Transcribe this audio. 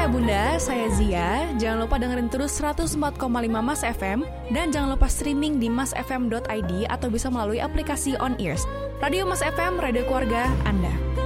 Ayah Bunda, saya Zia. Jangan lupa dengerin terus 104,5 Mas FM dan jangan lupa streaming di masfm.id atau bisa melalui aplikasi On Ears. Radio Mas FM, radio keluarga Anda.